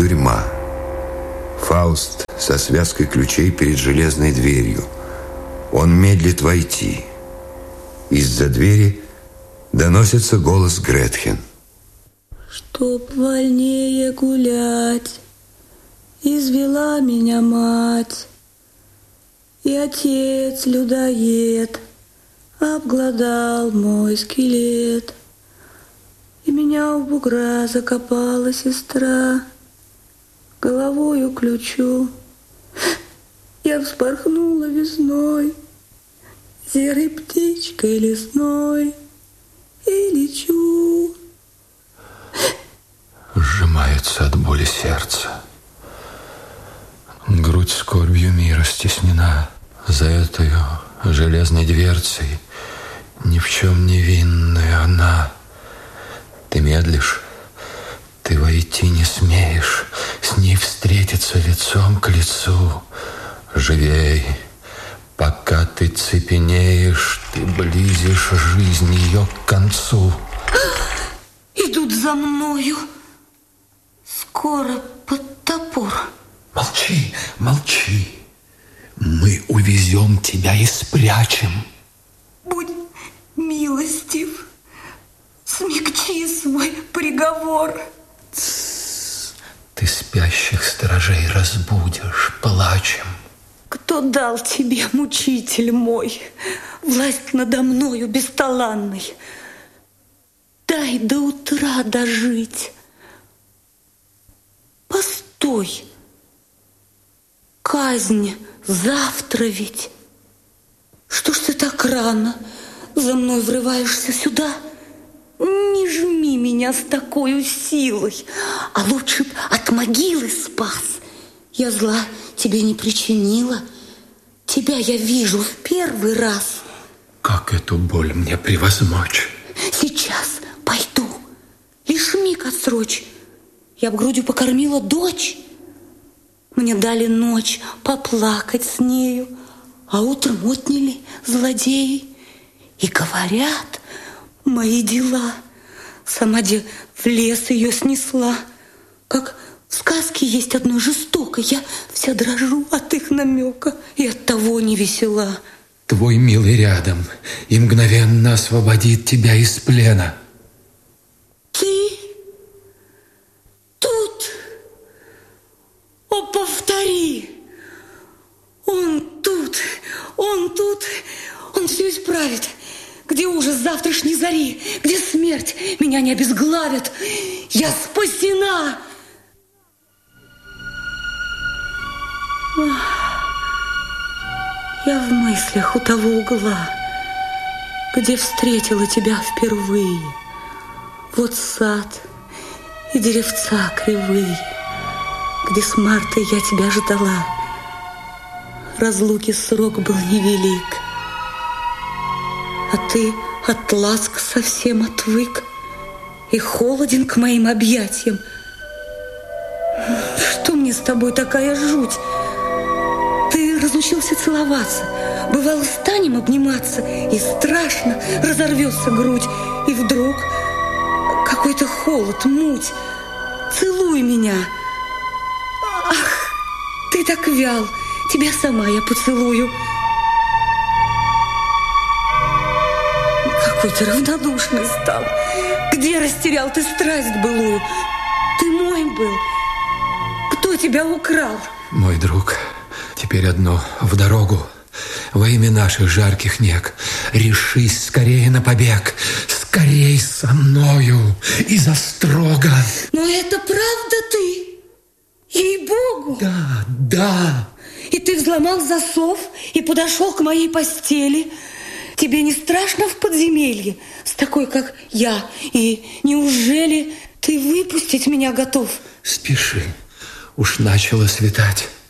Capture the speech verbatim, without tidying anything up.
Тюрьма. Фауст со связкой ключей перед железной дверью. Он медлит войти. Из-за двери доносится голос Гретхен. Чтоб вольнее гулять, извела меня мать, и отец людоед обглодал мой скелет. И меня у бугра закопала сестра, головою ключу. Я вспорхнула весной, серой птичкой лесной, и лечу. Сжимается от боли сердце. Грудь скорбью мира стеснена. За этой железной дверцей ни в чем не винная она. Ты медлишь, ты войти не смеешь, с ней встретиться лицом к лицу. Живей, пока ты цепенеешь, ты близишь жизнь ее к концу. Идут за мною, скоро под топор. Молчи, молчи. Мы увезем тебя и спрячем. Будь милостив, смягчи свой приговор. Тссс. Ты спящих сторожей разбудишь плачем. Кто дал тебе, мучитель мой, власть надо мною бесталанной? Дай до утра дожить. Постой. Казнь завтра ведь. Что ж ты так рано за мной врываешься сюда? Не жми меня с такой силой, а лучше б от могилы спас. Я зла тебе не причинила. Тебя я вижу в первый раз. Как эту боль мне превозмочь? Сейчас пойду. Лишь миг отсрочь. Я б грудью покормила дочь. Мне дали ночь поплакать с нею, а утром отняли злодеи. И говорят, мои дела. Сама де в лес ее снесла. Как в сказке есть одной жестокой, я вся дрожу от их намека и от того не весела. Твой милый рядом и мгновенно освободит тебя из плена. Ты тут? О, повтори! Он тут, он тут, он все исправит. Где ужас завтрашней зари? Где смерть? Меня не обезглавит. Я спасена! Я в мыслях у того угла, где встретила тебя впервые. Вот сад и деревца кривые, где с марта я тебя ждала. Разлуки срок был невелик, а ты от ласк совсем отвык и холоден к моим объятиям. Что мне с тобой такая жуть? Ты разучился целоваться, бывало, станем обниматься, и страшно разорвется грудь, и вдруг какой-то холод, муть. Целуй меня. Ах, ты так вял, тебя сама я поцелую. Какой ты равнодушный стал. Где растерял ты страсть былую? Ты мой был. Кто тебя украл? Мой друг, теперь одно в дорогу. Во имя наших жарких нег решись скорее на побег. Скорей со мною из острога. Но это правда ты? Ей-богу? Да, да. И ты взломал засов и подошел к моей постели. Тебе не страшно в подземелье с такой, как я? И неужели ты выпустить меня готов? Спеши, уж начало светать.